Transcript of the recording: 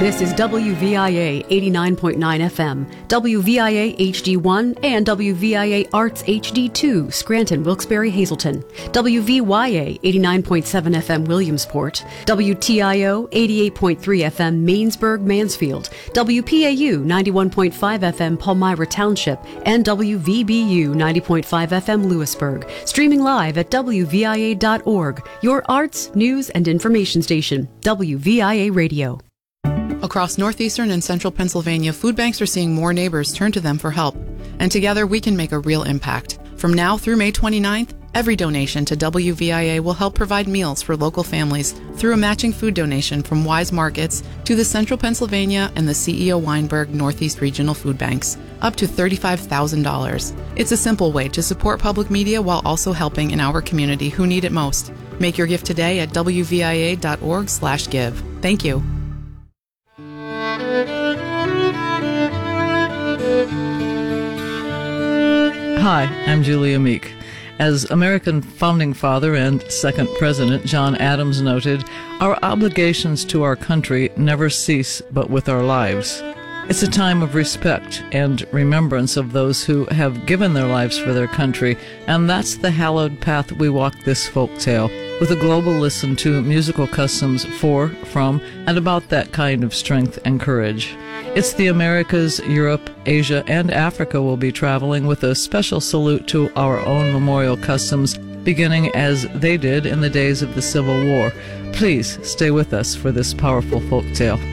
This is WVIA 89.9 FM, WVIA HD1, and WVIA Arts HD2, Scranton, Wilkes-Barre, Hazleton, WVYA 89.7 FM, Williamsport, WTIO 88.3 FM, Mainsburg, Mansfield, WPAU 91.5 FM, Palmyra Township, and WVBU 90.5 FM, Lewisburg. Streaming live at WVIA.org, your arts, news, and information station, WVIA Radio. Across northeastern and central Pennsylvania, food banks are seeing more neighbors turn to them for help. And together we can make a real impact. From now through May 29th, every donation to WVIA will help provide meals for local families through a matching food donation from Wise Markets to the Central Pennsylvania and the CEO Weinberg Northeast Regional Food Banks, up to $35,000. It's a simple way to support public media while also helping in our community who need it most. Make your gift today at WVIA.org/give. Thank you. Hi, I'm Julia Meek. As American founding father and second president John Adams noted, our obligations to our country never cease but with our lives. It's a time of respect and remembrance of those who have given their lives for their country, and that's the hallowed path we walk this folktale, with a global listen to musical customs for, from, and about that kind of strength and courage. It's the Americas, Europe, Asia, and Africa will be traveling with a special salute to our own memorial customs, beginning as they did in the days of the Civil War. Please stay with us for this powerful folktale.